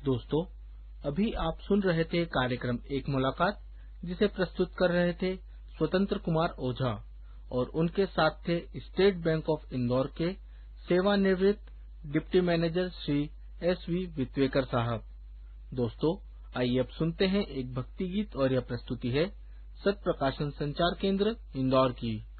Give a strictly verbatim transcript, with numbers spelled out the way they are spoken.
दोस्तों, अभी आप सुन रहे थे कार्यक्रम एक मुलाकात, जिसे प्रस्तुत कर रहे थे स्वतंत्र कुमार ओझा और उनके साथ थे स्टेट बैंक ऑफ इंदौर के सेवानिवृत्त deputy manager Shri S V वित्वेकर साहब। दोस्तों, आइए अब सुनते हैं एक भक्ति गीत और यह प्रस्तुति है सत्य प्रकाशन संचार केंद्र इंदौर की।